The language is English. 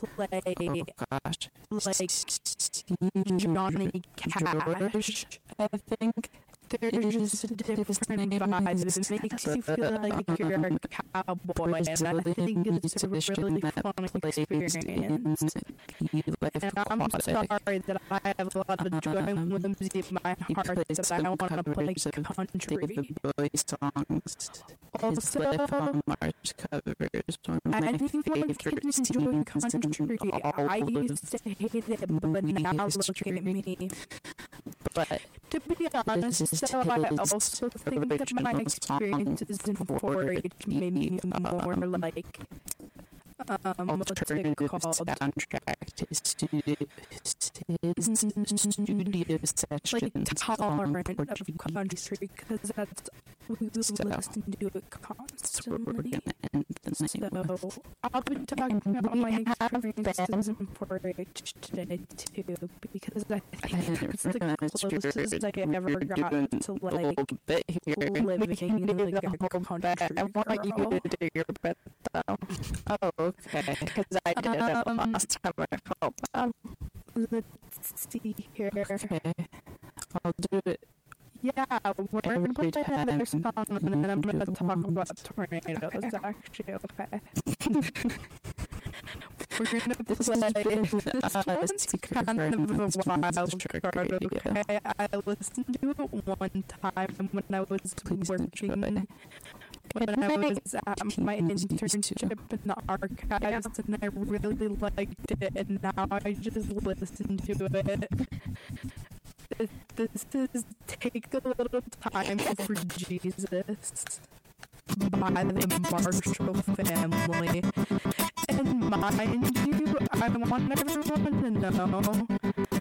play gosh. like Johnny Cash. I think there's just different vibes. It makes you feel like you're a cowboy, and I think it's a really fun experience. And I'm sorry that I have a lot of joy and whimsy in my heart that I want to play country. David Bowie songs. Also, Mars covers. I think one can enjoy country. I used to hate it, but now look at me. But to be honest, so I also think that my experiences in 4-H made me more like what's it called? Soundtrack to studio session. Like tolerant of country, because that's we listen to it constantly. So I'll be talking about my experiences in 4-H today too, because I think it's the closest I ever got to like living in like a country. I want you to do your best though. Oh, okay. Because I did it last time I felt. Let's see here. Okay. I'll do it. Yeah, we're going to play another song, and then I'm going to talk about tornadoes, actually, okay. We're going to play, this one's kind of a wild card, okay. I listened to it one time when I was working, when I was at my internship in the archives, and I really liked it, and now I just listen to it. This is Take a Little Time for Jesus by the Marshall Family. And mind you, I want everyone to know